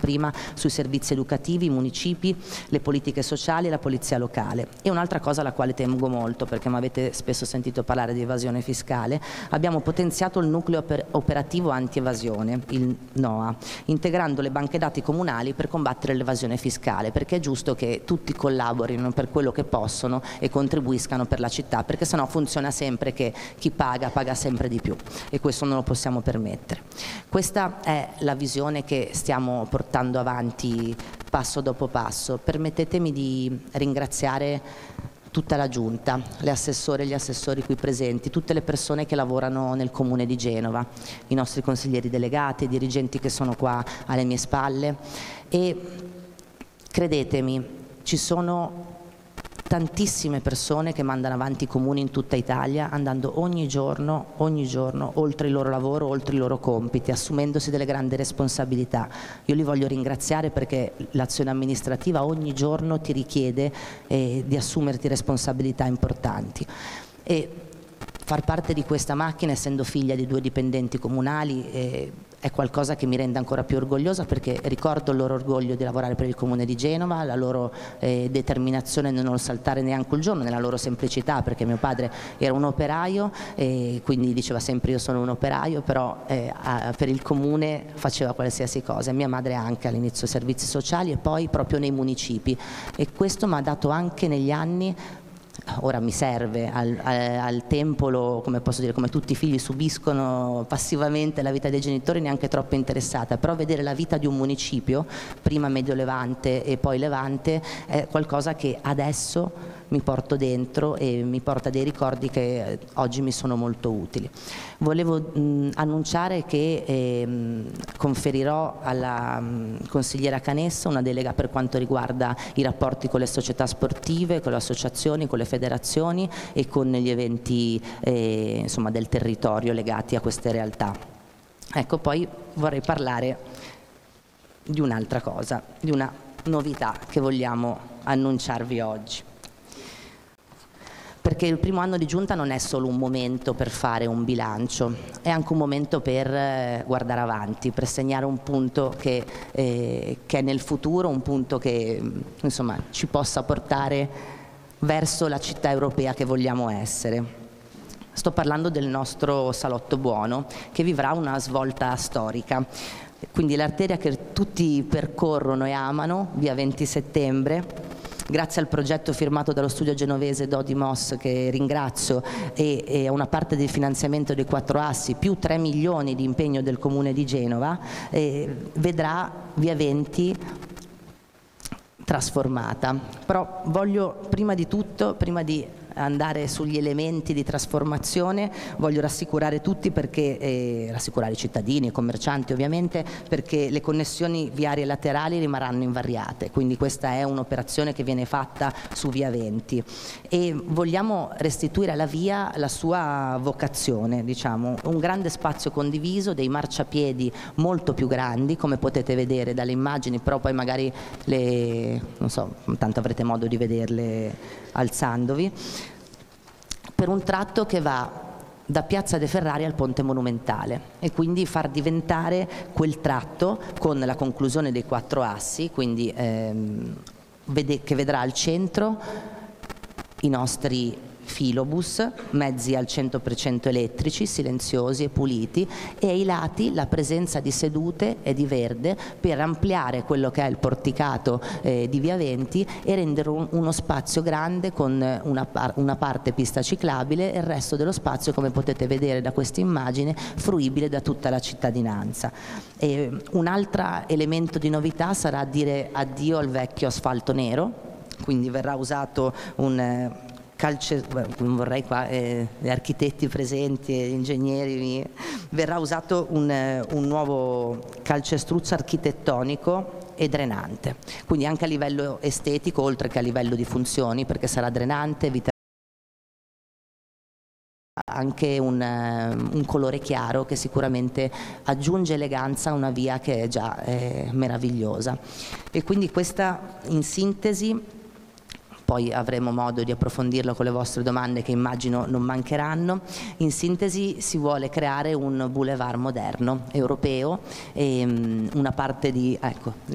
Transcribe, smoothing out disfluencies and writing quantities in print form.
prima, sui servizi educativi, i municipi, le politiche sociali e la polizia locale. E un'altra cosa alla quale tengo molto, perché mi avete spesso sentito parlare di evasione fiscale, abbiamo potenziato il nucleo operativo anti-evasione, il NOA, integrando le banche dati comunali per combattere l'evasione fiscale, perché è giusto che tutti collaborino per quello che possono e contribuiscano per la città, perché sennò funziona sempre che chi paga sempre di più e questo non lo possiamo permettere. Questa è la visione che stiamo portando avanti passo dopo passo. Permettetemi di ringraziare tutta la Giunta, le assessore e gli assessori qui presenti, tutte le persone che lavorano nel Comune di Genova, i nostri consiglieri delegati, i dirigenti che sono qua alle mie spalle, e credetemi, ci sono tantissime persone che mandano avanti i comuni in tutta Italia, andando ogni giorno, oltre il loro lavoro, oltre i loro compiti, assumendosi delle grandi responsabilità. Io li voglio ringraziare perché l'azione amministrativa ogni giorno ti richiede di assumerti responsabilità importanti. E far parte di questa macchina, essendo figlia di 2 dipendenti comunali, è qualcosa che mi rende ancora più orgogliosa, perché ricordo il loro orgoglio di lavorare per il Comune di Genova, la loro determinazione nel non saltare neanche un giorno, nella loro semplicità, perché mio padre era un operaio e quindi diceva sempre io sono un operaio, però per il Comune faceva qualsiasi cosa. Mia madre anche all'inizio servizi sociali e poi proprio nei municipi, e questo mi ha dato anche negli anni. Ora mi serve, al tempo, come posso dire, come tutti i figli subiscono passivamente la vita dei genitori, neanche troppo interessata, però vedere la vita di un municipio, prima Medio Levante e poi Levante, è qualcosa che adesso mi porto dentro e mi porta dei ricordi che oggi mi sono molto utili. Volevo annunciare che conferirò alla consigliera Canessa una delega per quanto riguarda i rapporti con le società sportive, con le associazioni, con le federazioni e con gli eventi insomma, del territorio legati a queste realtà. Ecco, poi vorrei parlare di un'altra cosa, di una novità che vogliamo annunciarvi oggi. Perché il primo anno di Giunta non è solo un momento per fare un bilancio, è anche un momento per guardare avanti, per segnare un punto che è nel futuro, un punto che insomma, ci possa portare verso la città europea che vogliamo essere. Sto parlando del nostro Salotto Buono, che vivrà una svolta storica. Quindi l'arteria che tutti percorrono e amano, via 20 settembre, grazie al progetto firmato dallo studio genovese Dodimos, che ringrazio, e a una parte del finanziamento dei 4 assi, più 3 milioni di impegno del Comune di Genova, vedrà via 20 trasformata. Però voglio prima di tutto, prima di andare sugli elementi di trasformazione, voglio rassicurare tutti, perché rassicurare i cittadini e i commercianti ovviamente, perché le connessioni viarie laterali rimarranno invariate, quindi questa è un'operazione che viene fatta su via 20 e vogliamo restituire alla via la sua vocazione, diciamo, un grande spazio condiviso, dei marciapiedi molto più grandi, come potete vedere dalle immagini, però poi magari non so, tanto avrete modo di vederle alzandovi, per un tratto che va da Piazza De Ferrari al Ponte Monumentale, e quindi far diventare quel tratto, con la conclusione dei 4 assi, quindi che vedrà al centro i nostri filobus, mezzi al 100% elettrici, silenziosi e puliti, e ai lati la presenza di sedute e di verde per ampliare quello che è il porticato di via 20 e rendere uno spazio grande con una parte pista ciclabile e il resto dello spazio, come potete vedere da questa immagine, fruibile da tutta la cittadinanza. Un altro elemento di novità sarà dire addio al vecchio asfalto nero, quindi verrà usato non vorrei qua gli architetti presenti e gli ingegneri, verrà usato un nuovo calcestruzzo architettonico e drenante, quindi anche a livello estetico oltre che a livello di funzioni, perché sarà drenante, anche un colore chiaro che sicuramente aggiunge eleganza a una via che è già meravigliosa. E quindi questa in sintesi, poi avremo modo di approfondirlo con le vostre domande che immagino non mancheranno. In sintesi si vuole creare un boulevard moderno, europeo, e una parte di, ecco,